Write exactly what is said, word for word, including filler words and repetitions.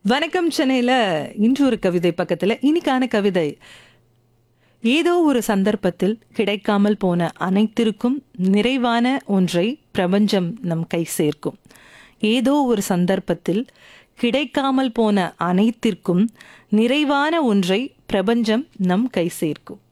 வணக்கம் சென்னையில் இன்று ஒரு கவிதை பக்கத்தில் இன்னைக்கான கவிதை. ஏதோ ஒரு சந்தர்ப்பத்தில் கிடைக்காமல் போன அனைத்திற்கும் நிறைவான ஒன்றை பிரபஞ்சம் நம் கை சேர்க்கும். ஏதோ ஒரு சந்தர்ப்பத்தில் கிடைக்காமல் போன அனைத்திற்கும் நிறைவான ஒன்றை பிரபஞ்சம் நம் கை சேர்க்கும்.